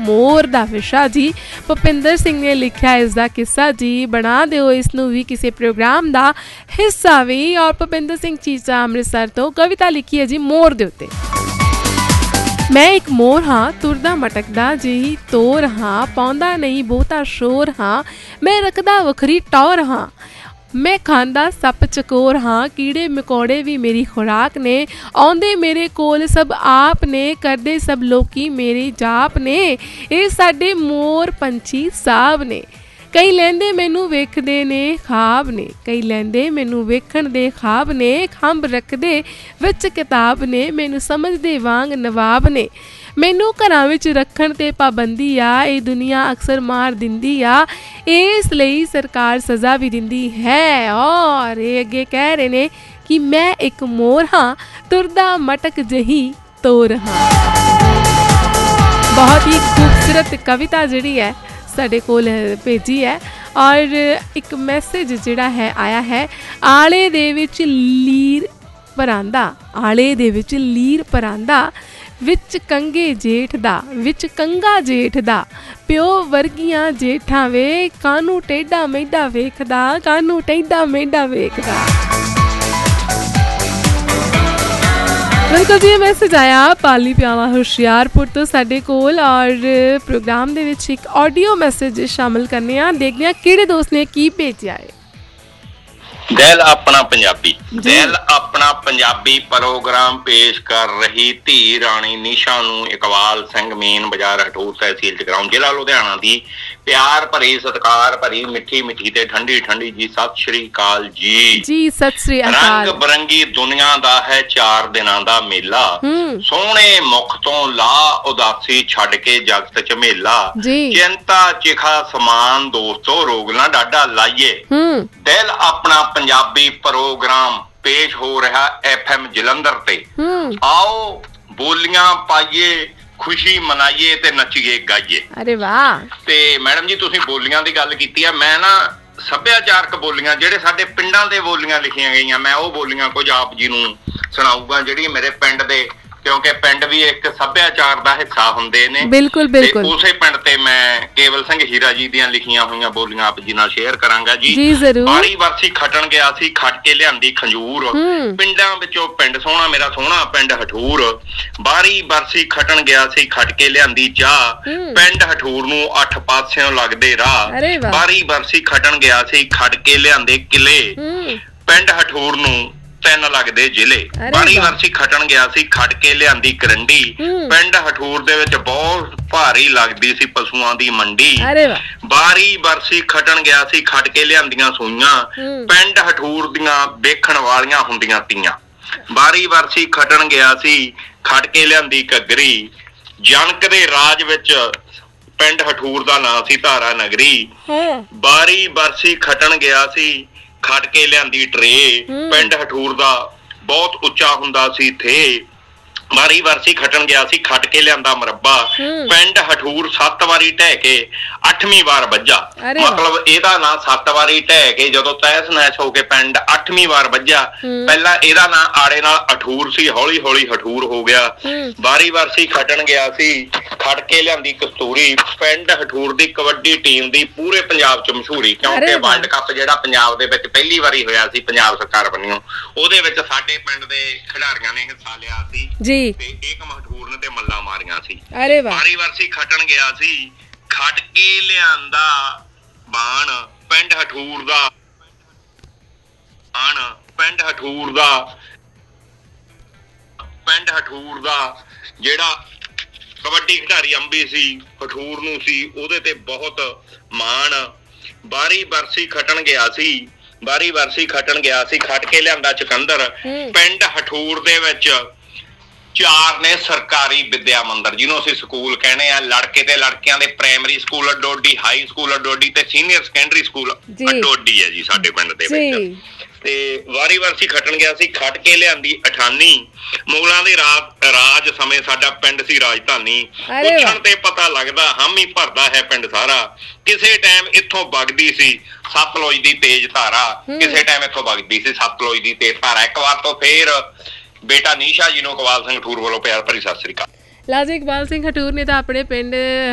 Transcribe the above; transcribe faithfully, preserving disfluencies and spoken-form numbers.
मोर दा विशा जी। भुपिंदर सिंह ने लिखा इसका किस्सा जी, बना दिओ इसनूं भी किसी प्रोग्राम का हिस्सा भी। और भुपिंदर सिंह चीचा अमृतसर तो कविता लिखी है जी मोर दे उत्ते। मैं एक मोर हाँ, तुरदा मटकदा जी तोर हाँ, पाउंदा नहीं बहुता शोर हाँ, मैं रखदा वखरी टौर हाँ, मैं खांदा सप चकोर हाँ, कीड़े मकोड़े भी मेरी खुराक ने, आउंदे मेरे कोल सब आप ने, करदे सब लोकी मेरी जाप ने, ये साडे मोर पंछी साहब ने। कई लैंदे मैनू वेखदे ने खाब ने, कई लैंदे मैनू वेखण दे खाब ने, खंभ रखदे विच किताब ने, मैनू समझदे वांग नवाब ने, मैनू घरां विच रखण ते पाबंदी आ, ये दुनिया अक्सर मार दिंदी आ, इसलिए सरकार सज़ा भी दिंदी है। और ये अगे कह रहे ने कि मैं एक मोर हाँ, तुरदा मटक जही तोर हाँ। बहुत ही खूबसूरत कविता जिहड़ी है साडे कोल भेजी है। और एक मैसेज जिहड़ा है आया है, आले दे विच लीर परांदा, आले दे विच लीर परांदा, विच कंगे जेठ दा, विच कंगा जेठ दा, प्यो वर्गियां जेठा वे, कानू टेढ़ा मेढ़ा वेखदा, कानू टेढ़ा मेढ़ा वेखदा। बिल्कुल जी, मैसेज आया पाली प्यावा हुशियारपुर तो साडे कोल। और प्रोग्राम दे विच एक ऑडियो मैसेज शामिल करने आ, देखने किहड़े दोस्त ने की भेजिया है। दिल अपना पंजाबी, दिल अपना पंजाबी प्रोग्राम पेश कर रही धी राणी निशा नूं इकबाल सिंह मेन बाजार हटूर तहसील जगराऊं जिला लुधियाना दी प्यार भरी सत्कार भरी मिठी मिठी ते ठंडी ठंडी जी सत श्री अकाल जी। जी सत श्री अकाल। रंग बरंगी दुनिया दा है चार दिनां दा मेला, सोहणे मुख तो ला उदासी छड्ड के जगत झमेला, चिंता चिखा समान दोस्तों रोग ना डाडा लाइए। दिल अपना पंजाबी प्रोग्राम पेश हो रहा एफ एम जलंधर ते, आओ बोलियां पाइए, खुशी मनाइए ते नचिए गाइए। अरे वाह। ते मैडम जी तुसीं बोलियां दी गल कीती है, मैं ना सभ्याचारक बोलियां ਜਿਹੜੇ ਸਾਡੇ ਪਿੰਡਾਂ ਦੇ ਬੋਲੀਆਂ ਲਿਖੀਆਂ ਗਈਆਂ ਮੈਂ ਉਹ ਬੋਲੀਆਂ ਕੁਝ ਆਪ ਜੀ ਨੂੰ ਸੁਣਾਊਗਾ ਜਿਹੜੀ ਮੇਰੇ ਪਿੰਡ ਦੇ, ਕਿਉਂਕਿ ਪਿੰਡ ਵੀ ਇੱਕ ਸੱਭਿਆਚਾਰ ਦਾ ਹਿੱਸਾ ਹੁੰਦੇ ਨੇ। ਬਿਲਕੁਲ ਬਿਲਕੁਲ। ਉਸੇ ਪਿੰਡ ਤੇ ਮੈਂ ਕੇਵਲ ਸਿੰਘ ਹੀਰਾ ਜੀ ਦੀਆਂ ਲਿਖੀਆਂ ਹੋਈਆਂ ਬੋਲੀਆਂ ਆਪ ਜੀ ਨਾਲ ਸ਼ੇਅਰ ਕਰਾਂਗਾ ਜੀ। ਜੀ ਜ਼ਰੂਰ। ਬਾਰੀ ਵਰਸੀ ਖੱਟਣ ਗਿਆ ਸੀ ਖੱਟ ਕੇ ਲਿਆਂਦੀ ਖੰਜੂਰ, ਪਿੰਡਾਂ ਵਿੱਚੋਂ ਪਿੰਡ ਸੋਹਣਾ ਮੇਰਾ ਸੋਹਣਾ ਪਿੰਡ ਹਠੂਰ, ਬਾਰੀ ਵਰਸੀ ਖੱਟਣ ਗਿਆ ਸੀ ਖੱਟ ਕੇ ਲਿਆਂਦੀ ਚਾਹ, ਪਿੰਡ ਹਠੂਰ ਨੂੰ ਅੱਠ ਪਾਸਿਓਂ ਲੱਗਦੇ ਰਾਹ, ਬਾਰੀ ਵਰਸੀ ਖੱਟਣ ਗਿਆ ਸੀ ਖੱਟ ਕੇ ਲਿਆਂਦੇ ਕਿਲੇ, ਪਿੰਡ ਹਠੂਰ ਨੂੰ ਤਿੰਨ ਲੱਗਦੇ ਜ਼ਿਲ੍ਹੇ, ਬਾਰੀ ਵਰਸੀ ਖੱਟਣ ਗਿਆ ਸੀ ਖੱਟ ਕੇ ਲਿਆਂਦੀ ਕਰੰਡੀ, ਪਿੰਡ ਹਠੂਰ ਦੇ ਵਿੱਚ ਬਹੁਤ ਭਾਰੀ ਲੱਗਦੀ ਸੀ ਪਸ਼ੂਆਂ ਦੀ ਮੰਡੀ, ਬਾਰੀ ਵਰਸੀ ਖੱਟਣ ਗਿਆ ਸੀ ਖੱਟ ਕੇ ਲਿਆਂਦੀਆਂ ਸੂਈਆਂ, ਪਿੰਡ ਹਠੂਰ ਦੀਆਂ ਵੇਖਣ ਵਾਲੀਆਂ ਹੁੰਦੀਆਂ ਤੀਆਂ, ਬਾਰੀ ਵਰਸੀ ਖੱਟਣ ਗਿਆ ਸੀ ਖੱਟ ਕੇ ਲਿਆਂਦੀ ਘੱਗਰੀ, ਜਨਕ ਦੇ ਰਾਜ ਵਿੱਚ ਪਿੰਡ ਹਠੂਰ ਦਾ ਨਾਂ ਸੀ ਧਾਰਾ ਨਗਰੀ, ਬਾਰੀ ਵਰਸੀ ਖੱਟਣ ਗਿਆ ਸੀ ਖੱਟ ਕੇ ਲਿਆਂਦੀ ਟਰੇ, ਪਿੰਡ ਹਠੂਰ ਦਾ ਬਹੁਤ ਉੱਚਾ ਹੁੰਦਾ ਸੀ ਥੇ, ਬਾਰੀ ਵਰਸੀ ਖੱਟਣ ਗਿਆ ਸੀ ਖੱਟ ਕੇ ਲਿਆਂਦਾ ਮਰੱਬਾ, ਪਿੰਡ ਹਠੂਰ ਸੱਤ ਵਾਰੀ ਢਹਿ ਕੇ ਅੱਠਵੀਂ ਵਾਰ ਵੱਜਾ। ਮਤਲਬ ਇਹਦਾ ਨਾਂ ਸੱਤ ਵਾਰੀ ਢਹਿ ਕੇ ਜਦੋਂ ਤਹਿਸ ਨਹਿਸ ਹੋ ਕੇ ਪਿੰਡ ਅੱਠਵੀਂ ਵਾਰ ਵੱਜਾ, ਪਹਿਲਾਂ ਇਹਦਾ ਨਾਂ ਆੜੇ ਨਾਲ ਅਠੂਰ ਸੀ, ਹੌਲੀ ਹੌਲੀ ਹਠੂਰ ਹੋ ਗਿਆ। ਬਾਰੀ ਵਰਸੀ ਖੱਟਣ ਗਿਆ ਸੀ ਖੱਟ ਕੇ ਲਿਆਂਦੀ ਕਸਤੂਰੀ, ਪਿੰਡ ਹਠੂਰ ਦੀ ਕਬੱਡੀ ਟੀਮ ਦੀ ਪੂਰੇ ਪੰਜਾਬ ਚ ਮਸ਼ਹੂਰੀ, ਕਿਉਂਕਿ ਵਰਲਡ ਕੱਪ ਜਿਹੜਾ ਪੰਜਾਬ ਦੇ ਵਿੱਚ ਪਹਿਲੀ ਵਾਰੀ ਹੋਇਆ ਸੀ ਪੰਜਾਬ ਸਰਕਾਰ ਵੱਲੋਂ, ਉਹਦੇ ਵਿੱਚ ਸਾਡੇ ਪਿੰਡ ਦੇ ਖਿਡਾਰੀਆਂ ਨੇ ਹਿੱਸਾ ਲਿਆ ਸੀ ਤੇ ਇੱਕ ਮਹਠੂਰ ਨੇ ਤੇ ਮੱਲਾ ਮਾਰੀਆਂ ਸੀ। ਬਾਰੀ ਵਰਸੀ ਖੱਟਣ ਗਿਆ ਸੀ ਖੱਟ ਕੇ ਲਿਆਂਦਾ ਬਾਣ, ਪਿੰਡ ਹਠੂਰ ਦਾ ਬਾਣ, ਪਿੰਡ ਹਠੂਰ ਦਾ ਪਿੰਡ ਹਠੂਰ ਦਾ ਜਿਹੜਾ ਕਬੱਡੀ ਖਿਡਾਰੀ ਅੰਬੀ ਸੀ ਹਠੂਰ ਨੂੰ ਸੀ ਉਹਦੇ ਤੇ ਬਹੁਤ ਮਾਣ। ਬਾਰੀ ਵਰਸੀ ਖੱਟਣ ਗਿਆ ਸੀ ਬਾਰੀ ਵਰਸੀ ਖੱਟਣ ਗਿਆ ਸੀ ਖੱਟ ਕੇ ਲਿਆਂਦਾ ਚਕੰਦਰ, ਪਿੰਡ ਹਠੂਰ ਦੇ ਵਿੱਚ ਚਾਰ ਨੇ ਸਰਕਾਰੀ ਵਿਦਿਆ ਮੰਦਰ ਜਿਹਨੂੰ ਅਸੀਂ ਸਕੂਲ ਕਹਿੰਦੇ ਆ, ਲੜਕੇ ਤੇ ਲੜਕੀਆਂ ਦੇ ਪ੍ਰਾਇਮਰੀ ਸਕੂਲ ਅਡੋਡੀ, ਹਾਈ ਸਕੂਲ ਅਡੋਡੀ ਤੇ ਸੀਨੀਅਰ ਸੈਕੰਡਰੀ ਸਕੂਲ ਅਡੋਡੀ ਹੈ ਜੀ ਸਾਡੇ ਪਿੰਡ ਦੇ ਵਿੱਚ। ਤੇ ਵਾਰੀ ਵਰਸੀ ਖੱਟਣ ਗਿਆ ਸੀ ਖੱਟ ਕੇ ਲਿਆਂਦੀ ਅਠਾਨੀ, ਮੁਗਲਾਂ ਦੇ ਰਾਜ ਰਾਜ ਸਮੇਂ ਸਾਡਾ ਪਿੰਡ ਸੀ ਰਾਜਧਾਨੀ, ਪੁੱਛਣ ਤੇ ਪਤਾ ਲੱਗਦਾ ਹਾਮੀ ਭਰਦਾ ਹੈ ਪਿੰਡ ਸਾਰਾ, ਕਿਸੇ ਟਾਈਮ ਇੱਥੋਂ ਵਗਦੀ ਸੀ ਸਤਲੁਜ ਦੀ ਤੇਜ਼ ਧਾਰਾ, ਕਿਸੇ ਟਾਈਮ ਇੱਥੋਂ ਵਗਦੀ ਸੀ ਸਤਲੁਜ ਦੀ ਤੇਜ਼ ਧਾਰਾ। ਇੱਕ ਵਾਰ ਤੋਂ ਫੇਰ ਬੇਟਾ ਨੀਸ਼ਾ ਜੀ ਨੂੰ ਇਕਬਾਲ ਸਿੰਘ ਹਠੂਰ ਵੱਲੋਂ ਪਿਆਰ ਭਰੀ ਸਤਿ ਸ੍ਰੀ ਅਕਾਲ। ਲਓ ਜੀ, ਇਕਬਾਲ ਸਿੰਘ ਹਠੂਰ ਨੇ ਤਾਂ ਆਪਣੇ ਪਿੰਡ